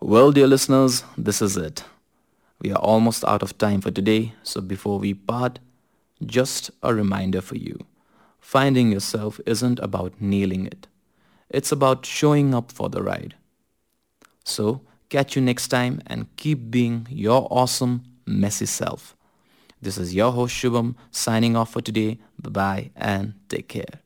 Well, dear listeners, this is it. We are almost out of time for today, so before we part, just a reminder for you. Finding yourself isn't about nailing it. It's about showing up for the ride. So, catch you next time and keep being your awesome, messy self. This is your host Shubham signing off for today. Bye bye and take care.